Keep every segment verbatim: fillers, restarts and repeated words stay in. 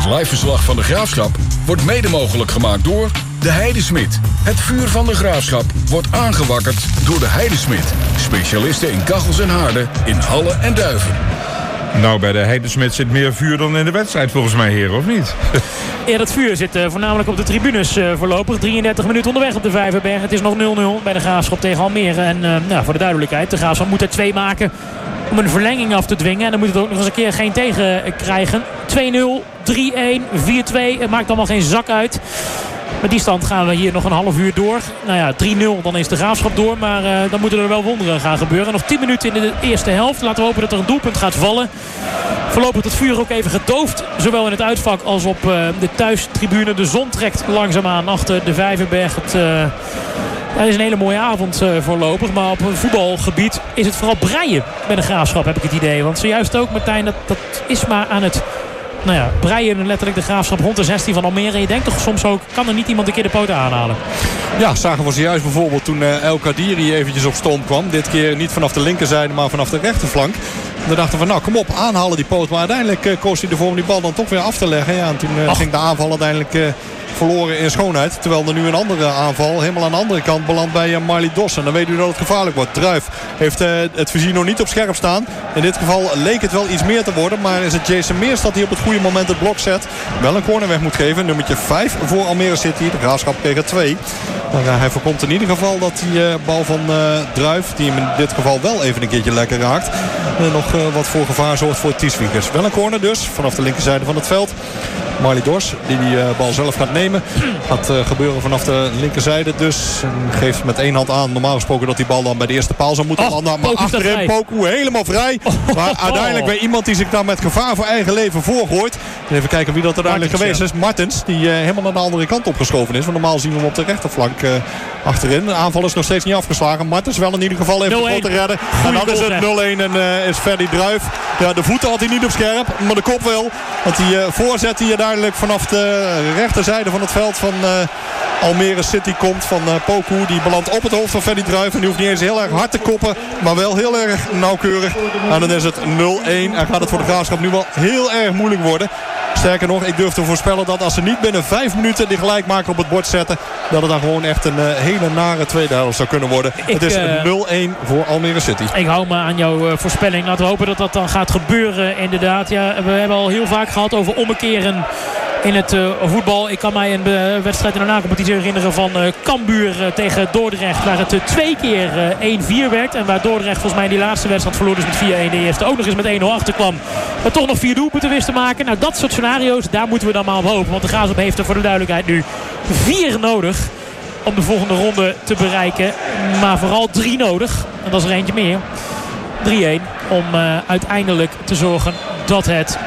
live verslag van de Graafschap wordt mede mogelijk gemaakt door de Heidesmid. Het vuur van de Graafschap wordt aangewakkerd door de Heidesmid. Specialisten in kachels en haarden in Halle en Duiven. Nou, bij de Heidesmid zit meer vuur dan in de wedstrijd volgens mij, heren, of niet? Ja, dat vuur zit uh, voornamelijk op de tribunes uh, voorlopig. drieëntertig minuten onderweg op de Vijverberg. Het is nog nul nul bij de Graafschap tegen Almere. En uh, nou, voor de duidelijkheid, de Graafschap moet er twee maken om een verlenging af te dwingen. En dan moet het ook nog eens een keer geen tegen krijgen. twee nul, drie-een, vier-twee. Het maakt allemaal geen zak uit. Met die stand gaan we hier nog een half uur door. Nou ja, drie nul, dan is de Graafschap door. Maar uh, dan moeten er wel wonderen gaan gebeuren. Nog tien minuten in de eerste helft. Laten we hopen dat er een doelpunt gaat vallen. Voorlopig het vuur ook even gedoofd. Zowel in het uitvak als op uh, de thuistribune. De zon trekt langzaamaan achter de Vijverberg. Het, uh, het is een hele mooie avond uh, voorlopig. Maar op voetbalgebied is het vooral breien bij de Graafschap, heb ik het idee. Want zojuist ook, Martijn, dat, dat is maar aan het... Nou ja, breien letterlijk de Graafschap rond de zestien van Almere. Je denkt toch soms ook, kan er niet iemand een keer de poten aanhalen? Ja, zagen we zojuist bijvoorbeeld toen uh, El Kadiri eventjes op stoom kwam. Dit keer niet vanaf de linkerzijde, maar vanaf de rechterflank. En dan dachten we, nou kom op, aanhalen die poot. Maar uiteindelijk uh, koos hij ervoor om die bal dan toch weer af te leggen. Ja, en toen uh, ging de aanval uiteindelijk... Uh, verloren in schoonheid. Terwijl er nu een andere aanval helemaal aan de andere kant belandt bij uh, Marley Dos. En dan weet u dat het gevaarlijk wordt. Druif heeft uh, het vizier nog niet op scherp staan. In dit geval leek het wel iets meer te worden. Maar is het Jason Meerstad die op het goede moment het blok zet. Wel een corner weg moet geven. Nummertje vijf voor Almere City. De Graafschap kreeg er twee. Maar uh, hij voorkomt in ieder geval dat die uh, bal van uh, Druif, die hem in dit geval wel even een keertje lekker raakt, uh, nog uh, wat voor gevaar zorgt voor Tieswiekers. Wel een corner dus, vanaf de linkerzijde van het veld. Marley Dors, die die uh, bal zelf gaat nemen. Gaat uh, gebeuren vanaf de linkerzijde dus. En geeft met één hand aan, normaal gesproken, dat die bal dan bij de eerste paal zou moeten landen. Oh, maar achterin Poku helemaal vrij. Oh, maar oh. uiteindelijk bij iemand die zich daar met gevaar voor eigen leven voorgooit. Even kijken wie dat uiteindelijk Martens, geweest is. Martens, die uh, helemaal naar de andere kant opgeschoven is. Want normaal zien we hem op de rechterflank uh, achterin. De aanval is nog steeds niet afgeslagen. Martens wel in ieder geval even de bal te redden. Goeie en dan is het nul een en uh, is Ferdy Druif. Ja, de voeten had hij niet op scherp, maar de kop wel. Want die uh, voorzet die uiteindelijk vanaf de rechterzijde van het veld van uh, Almere City komt. Van uh, Poku, die belandt op het hoofd van Ferdy Druif. En die hoeft niet eens heel erg hard te koppen, maar wel heel erg nauwkeurig. En dan is het nul een. En gaat het voor de Graafschap nu wel heel erg moeilijk worden. Sterker nog, ik durf te voorspellen dat als ze niet binnen vijf minuten die gelijkmaker op het bord zetten, dat het dan gewoon echt een uh, hele nare tweede helft zou kunnen worden. Ik, het is uh, nul een voor Almere City. Ik hou me aan jouw uh, voorspelling. Laten we hopen dat dat dan gaat gebeuren inderdaad. Ja, we hebben al heel vaak gehad over omkeren in het uh, voetbal. Ik kan mij een uh, wedstrijd in de na-competitie herinneren van uh, Cambuur uh, tegen Dordrecht. Waar het uh, twee keer uh, één vier werd. En waar Dordrecht volgens mij die laatste wedstrijd verloor dus met vier een. De eerste ook nog eens met één nul achterkwam. Maar toch nog vier doelpunten wist te maken. Nou, dat soort scenario's, daar moeten we dan maar op hopen. Want de Graafschap heeft er voor de duidelijkheid nu vier nodig om de volgende ronde te bereiken. Maar vooral drie nodig. En dat is er eentje meer. drie een. Om uh, uiteindelijk te zorgen dat het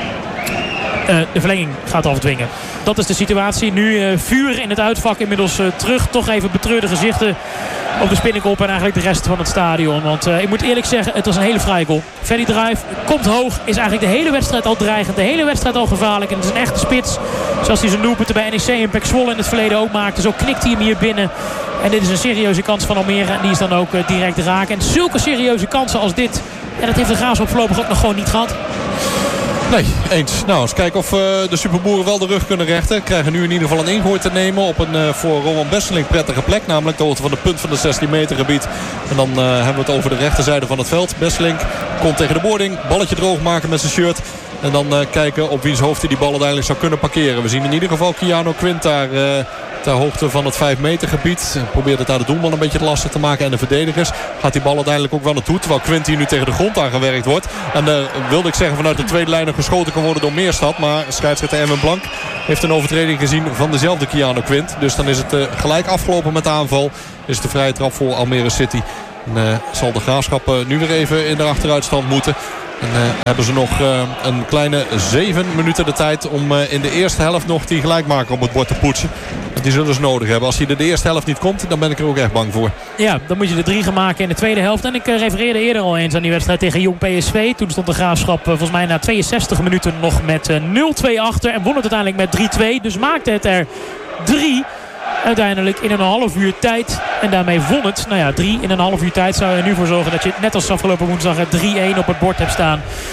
Uh, de verlenging gaat afdwingen. Dat is de situatie. Nu uh, vuur in het uitvak inmiddels uh, terug. Toch even betreurde gezichten op de Spinnenkop en eigenlijk de rest van het stadion. Want uh, ik moet eerlijk zeggen, het was een hele fraaie goal. Ferdy Druif komt hoog. Is eigenlijk de hele wedstrijd al dreigend. De hele wedstrijd al gevaarlijk. En het is een echte spits. Zoals hij zijn doelpunten bij N E C en P E C Zwolle in het verleden ook maakte. Zo knikt hij hem hier binnen. En dit is een serieuze kans van Almere. En die is dan ook uh, direct raak. En zulke serieuze kansen als dit, ja, dat heeft de Graafschap voorlopig ook nog gewoon niet gehad. Nee, eens. Nou, eens kijken of uh, de Superboeren wel de rug kunnen rechten. Krijgen nu in ieder geval een ingooi te nemen op een uh, voor Roman Besseling prettige plek. Namelijk de hoogte van de punt van het zestien meter gebied. En dan uh, hebben we het over de rechterzijde van het veld. Besseling komt tegen de boarding. Balletje droog maken met zijn shirt. En dan uh, kijken op wiens hoofd hij die bal uiteindelijk zou kunnen parkeren. We zien in ieder geval Keanu Quint daar uh, ter hoogte van het vijf meter gebied. Probeert het daar de doelman een beetje lastig te maken. En de verdedigers gaat die bal uiteindelijk ook wel naartoe. Terwijl Quint hier nu tegen de grond aangewerkt wordt. En uh, wilde ik zeggen vanuit de tweede lijn nog geschoten kan worden door Meerstad. Maar scheidsrechter Erwin Blank heeft een overtreding gezien van dezelfde Keanu Quint. Dus dan is het uh, gelijk afgelopen met de aanval. Is het de vrije trap voor Almere City. En uh, zal de Graafschap uh, nu weer even in de achteruitstand moeten. En uh, hebben ze nog uh, een kleine zeven minuten de tijd om uh, in de eerste helft nog die gelijkmaker op het bord te poetsen. Die zullen ze nodig hebben. Als hij de, de eerste helft niet komt, dan ben ik er ook echt bang voor. Ja, dan moet je er drie gaan maken in de tweede helft. En ik uh, refereerde eerder al eens aan die wedstrijd tegen Jong P S V. Toen stond de Graafschap uh, volgens mij na tweeënzestig minuten nog met uh, nul twee achter. En won het uiteindelijk met drie twee. Dus maakte het er drie. Uiteindelijk in een half uur tijd. En daarmee won het. Nou ja, drie in een half uur tijd zou er nu voor zorgen dat je net als afgelopen woensdag drie een op het bord hebt staan.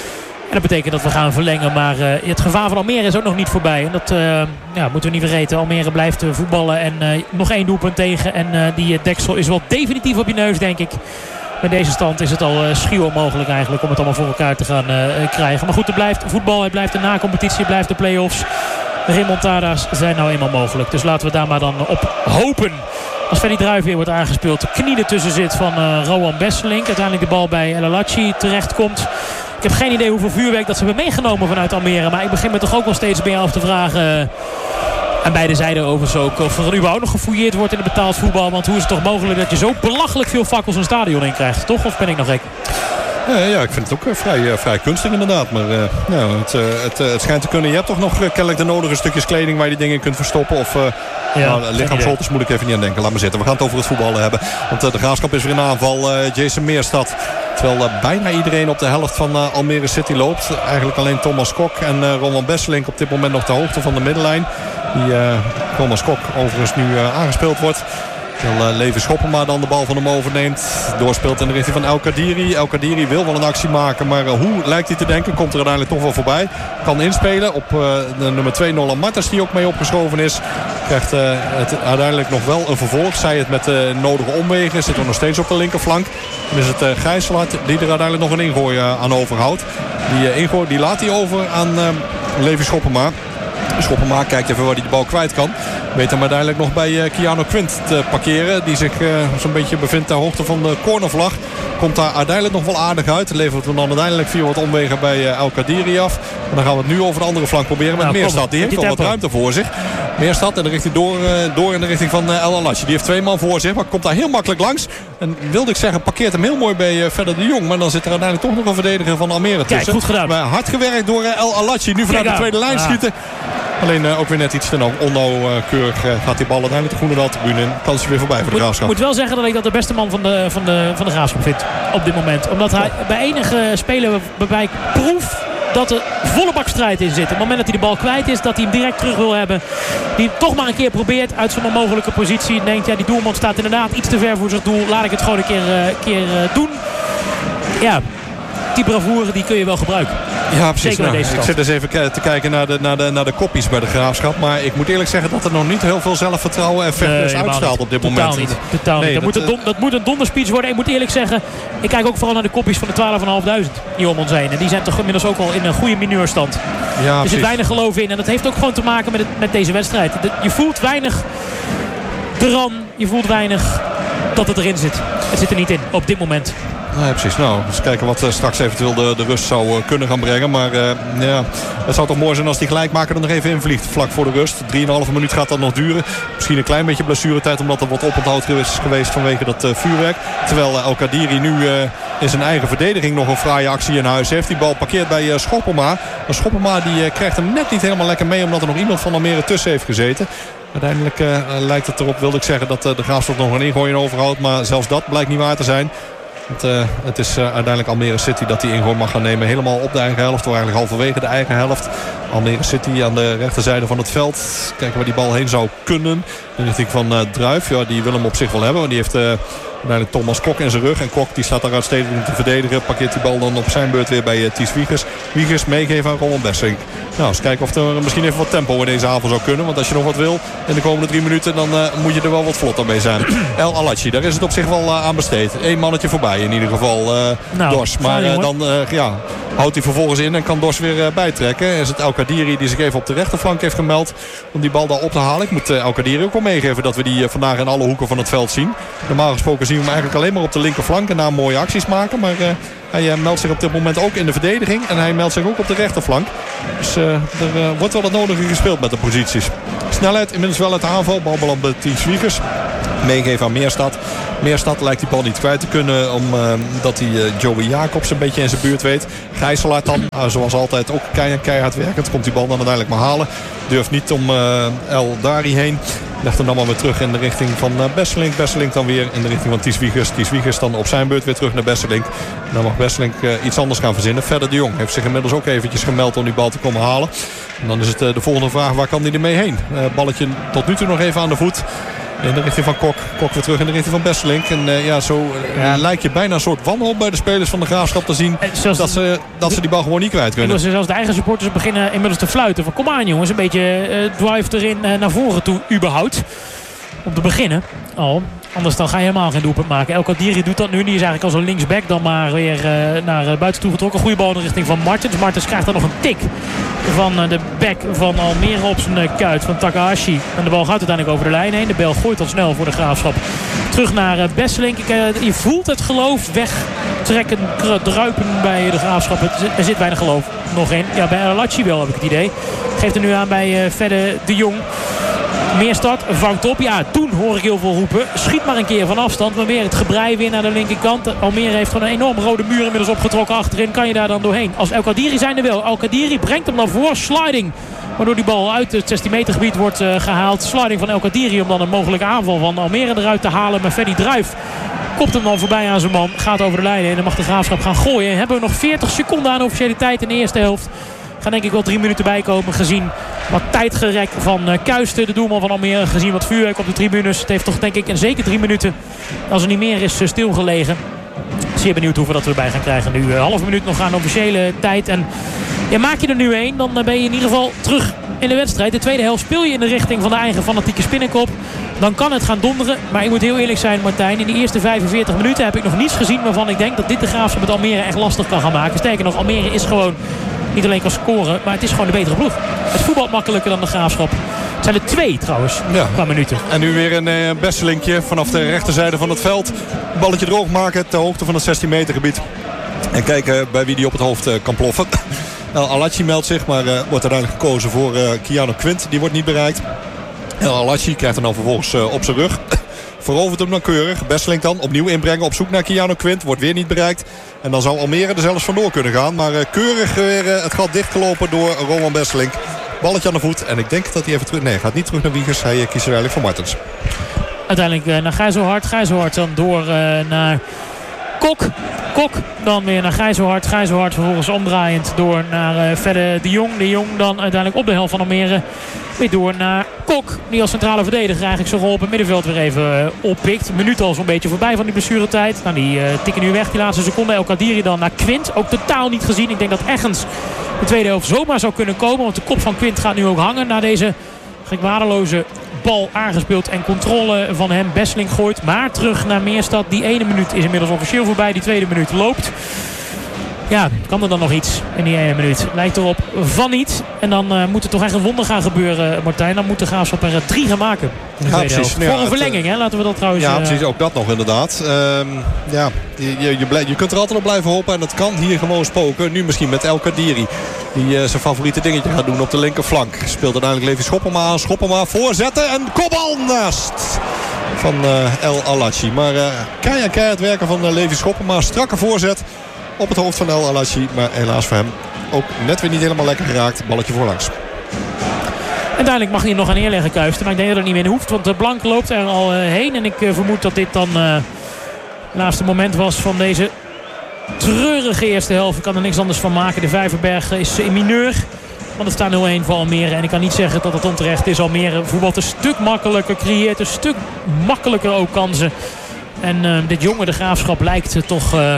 En dat betekent dat we gaan verlengen. Maar uh, het gevaar van Almere is ook nog niet voorbij. En dat uh, ja, moeten we niet vergeten. Almere blijft uh, voetballen. En uh, nog één doelpunt tegen. En uh, die uh, deksel is wel definitief op je neus, denk ik. Met deze stand is het al uh, schuw onmogelijk eigenlijk om het allemaal voor elkaar te gaan uh, krijgen. Maar goed, het blijft voetbal. Het blijft de na-competitie. Het blijft de play-offs. De remontada's zijn nou eenmaal mogelijk. Dus laten we daar maar dan op hopen. Als Ferdy Druijf weer wordt aangespeeld. De knie ertussen zit van uh, Rowan Besselink. Uiteindelijk de bal bij El Alachi terechtkomt. Ik heb geen idee hoeveel vuurwerk dat ze hebben meegenomen vanuit Almere. Maar ik begin me toch ook wel steeds meer af te vragen. Aan beide zijden overigens ook. Of er überhaupt nog gefouilleerd wordt in het betaald voetbal. Want hoe is het toch mogelijk dat je zo belachelijk veel fakkels een stadion in krijgt? Toch? Of ben ik nog gek? Ja, ja, ik vind het ook uh, vrij, uh, vrij kunstig inderdaad. Maar uh, ja, het, uh, het, uh, het schijnt te kunnen. Je hebt toch nog uh, kennelijk de nodige stukjes kleding waar je die dingen in kunt verstoppen. Of uh, ja, nou, lichaamsholtes moet ik even niet aan denken. Laat maar zitten. We gaan het over het voetballen hebben. Want uh, de Graafschap is weer in aanval. Uh, Jason Meerstad. Terwijl uh, bijna iedereen op de helft van uh, Almere City loopt. Eigenlijk alleen Thomas Kok en uh, Roman Besselink op dit moment nog de hoogte van de middenlijn. Die uh, Thomas Kok overigens nu uh, aangespeeld wordt. Terwijl uh, Levi Schoppema dan de bal van hem overneemt. Doorspeelt in de richting van El Kadiri. El Kadiri wil wel een actie maken. Maar uh, hoe lijkt hij te denken? Komt er uiteindelijk toch wel voorbij. Kan inspelen op uh, de nummer twee Nolan Martens die ook mee opgeschoven is. Krijgt uh, het uiteindelijk nog wel een vervolg. Zij het met de uh, nodige omwegen. Zit er nog steeds op de linkerflank. Dan is het uh, Gijselaert die er uiteindelijk nog een ingooi uh, aan overhoudt. Die uh, ingooi die laat hij over aan uh, Levi Schoppema. Schoppema kijkt even waar hij de bal kwijt kan. Weet hem uiteindelijk nog bij uh, Keanu Quint te parkeren. Die zich uh, zo'n beetje bevindt ter hoogte van de cornervlag. Komt daar uiteindelijk nog wel aardig uit. Levert we dan uiteindelijk via wat omwegen bij uh, El Kadiri af. En dan gaan we het nu over de andere flank proberen met nou, Meerstad. Die heeft wel wat ruimte voor zich. Meerstad in de richting door, uh, door in de richting van uh, El Alachi. Die heeft twee man voor zich. Maar komt daar heel makkelijk langs. En wilde ik zeggen, parkeert hem heel mooi bij uh, Verder de Jong. Maar dan zit er uiteindelijk toch nog een verdediger van Almere tussen. Kijk, goed gedaan. Maar hard gewerkt door uh, El Alachi. Nu vanuit de tweede lijn ah. schieten. Alleen uh, ook weer net iets te onnauwkeurig uh, gaat die bal uiteindelijk de Groenendaal-tribune in. Kans is weer voorbij voor de Graafschap. Ik moet wel zeggen dat ik dat de beste man van de, van de, van de Graafschap vind op dit moment. Omdat hij bij enige speler waarbij ik proef dat er volle bak strijd in zit. Op het moment dat hij de bal kwijt is, dat hij hem direct terug wil hebben. Die het toch maar een keer probeert uit zo'n onmogelijke positie. En denkt, ja, die doelman staat inderdaad iets te ver voor zijn doel. Laat ik het gewoon een keer, uh, keer uh, doen. Ja, die bravoure die kun je wel gebruiken. Ja, precies. Nou, ik zit dus even te kijken naar de, naar, de, naar de koppies bij de Graafschap. Maar ik moet eerlijk zeggen dat er nog niet heel veel zelfvertrouwen en vechtnis nee, uitstraalt op dit Totaal moment. Niet. Totaal nee, niet. Dat, dat, moet een, dat moet een donderspeech worden. Ik moet eerlijk zeggen, ik kijk ook vooral naar de koppies van de twaalfduizend vijfhonderd die om ons heen. En die zijn toch inmiddels ook al in een goede mineurstand. Ja, er zit weinig geloof in. En dat heeft ook gewoon te maken met, het, met deze wedstrijd. De, je voelt weinig dran. Je voelt weinig dat het erin zit. Het zit er niet in op dit moment. Nee, precies. Nou, eens kijken wat uh, straks eventueel de, de rust zou uh, kunnen gaan brengen. Maar uh, ja, het zou toch mooi zijn als die gelijkmaker er nog even invliegt. Vlak voor de rust. drieënhalve minuut gaat dat nog duren. Misschien een klein beetje blessuretijd omdat er wat oponthoud is geweest vanwege dat uh, vuurwerk. Terwijl uh, El Kadiri nu uh, in zijn eigen verdediging nog een fraaie actie in huis heeft. Die bal parkeert bij uh, Schoppema. Maar Schoppema die uh, krijgt hem net niet helemaal lekker mee omdat er nog iemand van Almere tussen heeft gezeten. Uiteindelijk uh, lijkt het erop, wilde ik zeggen, dat uh, de Graafschap nog een ingooi in overhoudt. Maar zelfs dat blijkt niet waar te zijn. Want, uh, het is uh, uiteindelijk Almere City dat die ingooi mag gaan nemen. Helemaal op de eigen helft. Of eigenlijk halverwege de eigen helft. Almere City aan de rechterzijde van het veld. Kijken waar die bal heen zou kunnen. In de richting van uh, Druijf. Ja, die wil hem op zich wel hebben. Want die heeft... Uh, uiteindelijk Thomas Kok in zijn rug. En Kok die staat daar uitstekend te verdedigen. Parkeert die bal dan op zijn beurt weer bij uh, Ties Wiegers. Wiegers meegeven aan Roman Besselink. Nou, eens kijken of er misschien even wat tempo in deze avond zou kunnen. Want als je nog wat wil in de komende drie minuten... dan uh, moet je er wel wat vlotter mee zijn. El Alachi, daar is het op zich wel uh, aan besteed. Eén mannetje voorbij in ieder geval. Uh, nou, Dors. Maar uh, dan uh, ja, houdt hij vervolgens in en kan Dors weer uh, bijtrekken. En is het El Kadiri die zich even op de rechterflank heeft gemeld. Om die bal daar op te halen. Ik moet uh, El Kadiri ook wel meegeven dat we die uh, vandaag in alle hoeken van het veld zien. Normaal gesproken zien we hem eigenlijk alleen maar op de linkerflank. En daar mooie acties maken. Maar uh, hij uh, meldt zich op dit moment ook in de verdediging. En hij meldt zich ook op de rechterflank. Dus uh, er uh, wordt wel het nodige gespeeld met de posities. Snelheid inmiddels wel uit de aanval. Balbeland bij Ties Wiegers. Meegeven aan Meerstad. Meerstad lijkt die bal niet kwijt te kunnen. Omdat uh, hij uh, Joey Jacobs een beetje in zijn buurt weet. Gijselaar dan, uh, zoals altijd, ook keihard, keihard werkend. Komt die bal dan uiteindelijk maar halen. Durft niet om uh, El Dari heen. Legt hem dan maar weer terug in de richting van uh, Besselink. Besselink dan weer in de richting van Ties Wiegers. Ties Wiegers dan op zijn beurt weer terug naar Besselink. En dan mag Besselink uh, iets anders gaan verzinnen. Verder de Jong heeft zich inmiddels ook eventjes gemeld om die bal te komen halen. En dan is het uh, de volgende vraag, waar kan hij ermee heen? Uh, balletje tot nu toe nog even aan de voet. In de richting van Kok. Kok weer terug in de richting van Besselink. En uh, ja, zo uh, ja. lijkt je bijna een soort wanhoop bij de spelers van de Graafschap te zien. Dat ze, dat ze die bal gewoon niet kwijt kunnen. Zelfs de eigen supporters beginnen inmiddels te fluiten. Van kom aan jongens, een beetje uh, drive erin uh, naar voren toe überhaupt. Om te beginnen al. Anders dan ga je helemaal geen doelpunt maken. El Kadiri doet dat nu. Die is eigenlijk als een linksback dan maar weer uh, naar uh, buiten toe getrokken. Goede bal in de richting van Martens. Martens krijgt dan nog een tik van uh, de back van Almere op zijn uh, kuit van Takahashi. En de bal gaat uiteindelijk over de lijn heen. De bel gooit al snel voor de Graafschap. Terug naar uh, Besselink. Ik, uh, je voelt het geloof wegtrekken, druipen bij de Graafschap. Het, er zit weinig geloof nog in. Ja, bij Alachi wel heb ik het idee. Geeft er nu aan bij uh, Fedde de Jong. Meerstad vangt op. Ja, toen hoor ik heel veel roepen. Schiet maar een keer van afstand. Maar weer het gebrei weer naar de linkerkant. Almere heeft gewoon een enorm rode muur inmiddels opgetrokken. Achterin kan je daar dan doorheen. Als El Kadiri zijn er wel. El Kadiri brengt hem dan voor. Sliding. Waardoor die bal uit het zestien meter gebied wordt uh, gehaald. Sliding van El Kadiri om dan een mogelijke aanval van Almere eruit te halen. Maar Freddy Druif kopt hem dan voorbij aan zijn man. Gaat over de lijn en dan mag de Graafschap gaan gooien. Hebben we nog veertig seconden aan officiële tijd in de eerste helft. Gaan denk ik wel drie minuten bijkomen. Gezien wat tijdgerek van uh, Kuisten, de doelman van Almere. Gezien wat vuurwerk op de tribunes. Het heeft toch denk ik en zeker drie minuten, als er niet meer is, uh, stilgelegen. Zeer benieuwd hoeveel dat we erbij gaan krijgen. Nu een uh, half minuut nog aan officiële tijd. En ja, maak je er nu één, dan uh, ben je in ieder geval terug in de wedstrijd. De tweede helft speel je in de richting van de eigen fanatieke spinnenkop. Dan kan het gaan donderen. Maar ik moet heel eerlijk zijn, Martijn. In de eerste vijfenveertig minuten heb ik nog niets gezien waarvan ik denk dat dit de Graafschap met Almere echt lastig kan gaan maken. Sterker nog, Almere is gewoon niet alleen kan scoren, maar het is gewoon de betere ploeg. Het voetbalt makkelijker dan de Graafschap. Het zijn er twee trouwens, ja, qua minuten. En nu weer een uh, Besselinkje vanaf de rechterzijde van het veld. Balletje droog maken ter hoogte van het zestien meter gebied. En kijken bij wie die op het hoofd uh, kan ploffen. El Alachi meldt zich, maar uh, wordt uiteindelijk gekozen voor uh, Keanu Quint. Die wordt niet bereikt. El Alachi krijgt hem dan vervolgens uh, op zijn rug. Verovert hem dan keurig. Besselink dan opnieuw inbrengen op zoek naar Keanu Quint. Wordt weer niet bereikt. En dan zou Almere er zelfs vandoor kunnen gaan. Maar uh, keurig weer uh, het gat dichtgelopen door Roman Besselink. Balletje aan de voet. En ik denk dat hij even terug... Nee, gaat niet terug naar Wiegers. Hij uh, kiest er eigenlijk voor Martens. Uiteindelijk uh, naar Gijzelhard. Gijzelhard dan door uh, naar Kok. Kok dan weer naar Gijzelhard. Gijzelhard vervolgens omdraaiend door naar uh, Fedde de Jong. De Jong dan uiteindelijk op de helft van Almere. Weer door naar Kok. Die als centrale verdediger eigenlijk zo rol op het middenveld weer even uh, oppikt. Een minuut al zo'n beetje voorbij van die blessuretijd. Nou, die uh, tikken nu weg die laatste seconde. El Kadiri dan naar Quint. Ook totaal niet gezien. Ik denk dat Eggens de tweede helft zomaar zou kunnen komen. Want de kop van Quint gaat nu ook hangen na deze gekwadeloze bal aangespeeld en controle van hem. Besselink gooit maar terug naar Meerstad. Die ene minuut is inmiddels officieel voorbij. Die tweede minuut loopt. Ja, kan er dan nog iets in die ene minuut? Lijkt erop van niet. En dan uh, moet er toch echt een wonder gaan gebeuren, Martijn. Dan moet de Graafschap er drie gaan maken. Ja, precies. Voor een verlenging, hè? Laten we dat trouwens... Ja, precies. Ook dat nog inderdaad. Um, ja, je, je, je, blij, je kunt er altijd op blijven hopen. En dat kan hier gewoon spoken. Nu misschien met El Kadiri. Die uh, zijn favoriete dingetje gaat doen op de linkerflank. Speelt uiteindelijk Levi Schoppelma aan. Schoppelma voorzetten. En kopbal naast van uh, El Alachi. Maar uh, keihard, keihard werken van uh, Levi Schoppelma. Strakke voorzet op het hoofd van El Alachi. Maar helaas voor hem ook net weer niet helemaal lekker geraakt. Balletje voorlangs. Uiteindelijk mag hij nog aan neerleggen, Kuisten. Maar ik denk dat het niet meer hoeft. Want de Blank loopt er al uh, heen. En ik uh, vermoed dat dit dan uh, het laatste moment was van deze treurige eerste helft. Ik kan er niks anders van maken. De Vijverberg is in mineur. Want het staat nul een voor Almere. En ik kan niet zeggen dat het onterecht is. Almere voetbalt een stuk makkelijker. Creëert een stuk makkelijker ook kansen. En uh, dit jonge de Graafschap lijkt uh, toch uh,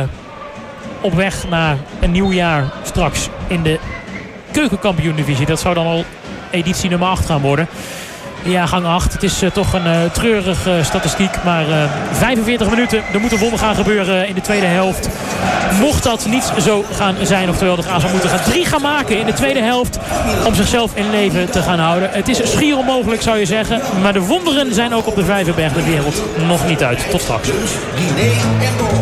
op weg naar een nieuw jaar straks in de keukenkampioen-divisie. Dat zou dan al editie nummer acht gaan worden. Ja, gang acht. Het is uh, toch een uh, treurige uh, statistiek. Maar uh, vijfenveertig minuten. Er moet een wonder gaan gebeuren in de tweede helft. Mocht dat niet zo gaan zijn. Oftewel de Graafschap moeten gaan drie gaan maken in de tweede helft. Om zichzelf in leven te gaan houden. Het is schier onmogelijk zou je zeggen. Maar de wonderen zijn ook op de Vijverberg de wereld nog niet uit. Tot straks.